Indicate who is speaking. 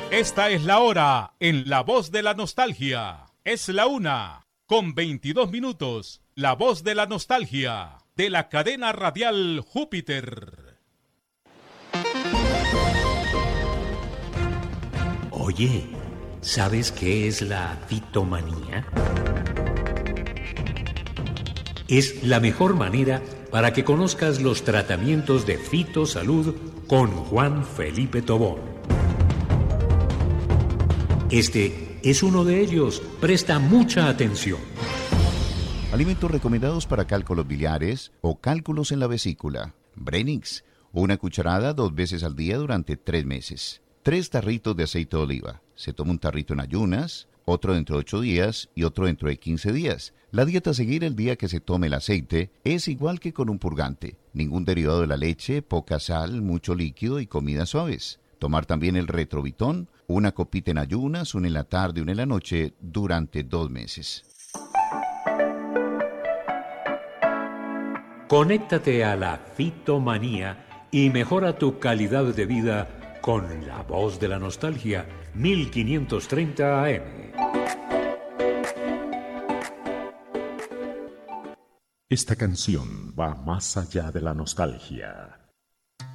Speaker 1: Esta es la hora en La Voz de la Nostalgia. Es la 1:22. La Voz de la Nostalgia, de la cadena radial Júpiter.
Speaker 2: Oye, ¿sabes qué es la fitomanía? Es la mejor manera para que conozcas los tratamientos de fitosalud con Juan Felipe Tobón. Este es uno de ellos. Presta mucha atención.
Speaker 3: Alimentos recomendados para cálculos biliares o cálculos en la vesícula. Brenix, una cucharada 2 veces al día durante 3 meses. 3 tarritos de aceite de oliva. Se toma un tarrito en ayunas, otro dentro de 8 días y otro dentro de 15 días. La dieta a seguir el día que se tome el aceite es igual que con un purgante. Ningún derivado de la leche, poca sal, mucho líquido y comidas suaves. Tomar también el retrovitón, una copita en ayunas, una en la tarde, una en la noche, durante 2 meses.
Speaker 2: Conéctate a la fitomanía y mejora tu calidad de vida con La Voz de la Nostalgia, 1530 AM.
Speaker 4: Esta canción va más allá de la nostalgia.